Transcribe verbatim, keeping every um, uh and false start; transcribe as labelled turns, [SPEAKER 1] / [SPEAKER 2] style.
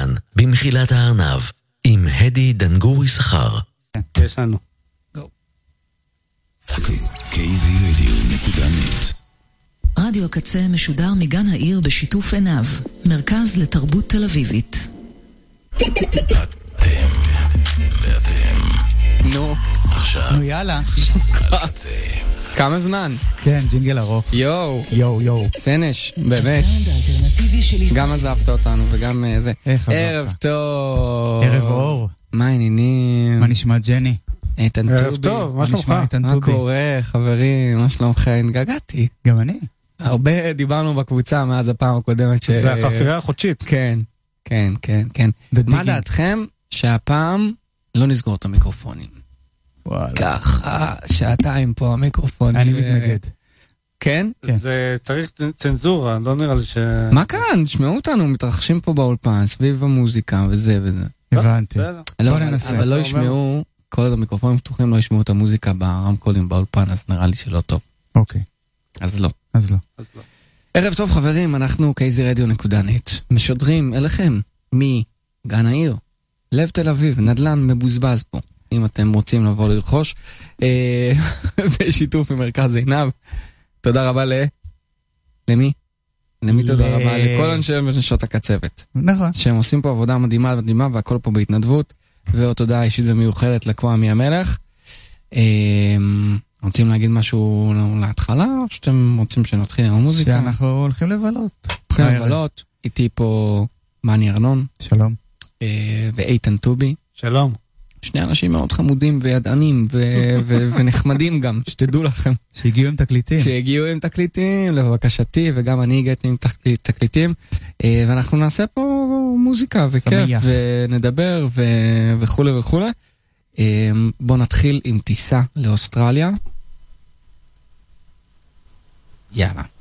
[SPEAKER 1] כאן, במחילת הארנב, עם הדי דנגורי שכר.
[SPEAKER 2] יש לנו.
[SPEAKER 3] קייזי רדיו נקודה נט.
[SPEAKER 4] רדיו הקצה משודר מגן העיר בשיתוף עיניו, מרכז לתרבות תל אביבית.
[SPEAKER 3] אתם ואתם.
[SPEAKER 5] נו,
[SPEAKER 3] עכשיו.
[SPEAKER 5] נו יאללה. כמה זמן?
[SPEAKER 2] כן, ג'ינגל ארוך.
[SPEAKER 5] יואו.
[SPEAKER 2] יואו, יואו.
[SPEAKER 5] סנש, באמת. גם עזבת אותנו וגם זה.
[SPEAKER 2] איך עזבת?
[SPEAKER 5] ערב טוב.
[SPEAKER 2] ערב אור.
[SPEAKER 5] מה העניינים?
[SPEAKER 2] מה נשמע ג'ני?
[SPEAKER 5] איתן טובי.
[SPEAKER 2] ערב טוב, מה שלומך?
[SPEAKER 5] מה קורה, חברים? מה שלומכם? התגעגעתי.
[SPEAKER 2] גם אני.
[SPEAKER 5] הרבה דיברנו בקבוצה מאז הפעם הקודמת ש...
[SPEAKER 2] זה החפירה החודשית.
[SPEAKER 5] כן, כן, כן, כן. מה דעתכם שהפעם לא נסגור את המיקרופונים?
[SPEAKER 2] וואלה.
[SPEAKER 5] ככה, שעתיים פה המיקרופונים.
[SPEAKER 2] אני מתנגד.
[SPEAKER 5] כן?
[SPEAKER 2] זה צריך צנזורה, לא נראה לי ש...
[SPEAKER 5] מה כאן? תשמעו אותנו, מתרחשים פה באולפן, סביב המוזיקה וזה וזה.
[SPEAKER 2] הבנתי.
[SPEAKER 5] בוא ננסה. אבל לא ישמעו, כל עוד המיקרופונים פתוחים לא ישמעו את המוזיקה ברמקולים באולפן, אז נראה לי שלא טוב.
[SPEAKER 2] אוקיי.
[SPEAKER 5] אז לא.
[SPEAKER 2] אז לא.
[SPEAKER 5] ערב טוב חברים, אנחנו קייזי רדיו נקודה נט, משודרים אליכם מגן העיר, לב תל אביב, נדל"ן מבוזבז פה, אם אתם רוצים לבוא לרכוש, בשיתוף עם מרכז עינב. תודה רבה ל... למי? למי תודה רבה? לכל אנשי ונשות הקצבת.
[SPEAKER 2] נכון.
[SPEAKER 5] שהם עושים פה עבודה מדהימה מדהימה, והכל פה בהתנדבות, ועוד תודה אישית ומיוחדת לקוואמי המלך. רוצים להגיד משהו להתחלה, או שאתם רוצים שנתחיל עם המוזיקה?
[SPEAKER 2] שאנחנו הולכים לבלות.
[SPEAKER 5] הולכים לבלות, איתי פה מני ארנון.
[SPEAKER 2] שלום.
[SPEAKER 5] ואיתן טובי.
[SPEAKER 2] שלום.
[SPEAKER 5] שני אנשים מאוד חמודים וידענים ונחמדים גם, שתדעו לכם.
[SPEAKER 2] שהגיעו עם תקליטים.
[SPEAKER 5] שהגיעו עם תקליטים, לבקשתי, וגם אני הגעתי עם תקליטים, ואנחנו נעשה פה מוזיקה וכיף, ונדבר וכו' וכו'. בואו נתחיל עם טיסה לאוסטרליה. יאללה.